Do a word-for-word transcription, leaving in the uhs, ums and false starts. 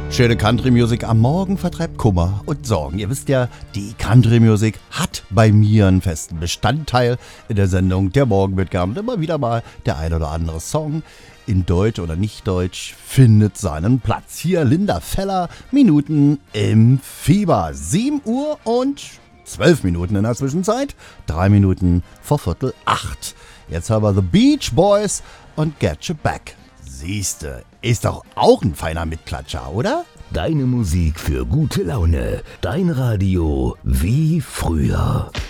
Schöne Country-Musik am Morgen vertreibt Kummer und Sorgen. Ihr wisst ja, die Country-Musik hat bei mir einen festen Bestandteil in der Sendung. Der Morgen wird gern immer wieder mal der ein oder andere Song in Deutsch oder nicht Deutsch findet seinen Platz. Hier Linda Feller, Minuten im Fieber. sieben Uhr und zwölf Minuten in der Zwischenzeit. Drei Minuten vor Viertel acht. Jetzt haben wir The Beach Boys und Get You Back. Siehste, ist doch auch ein feiner Mitklatscher, oder? Deine Musik für gute Laune. Dein Radio wie früher.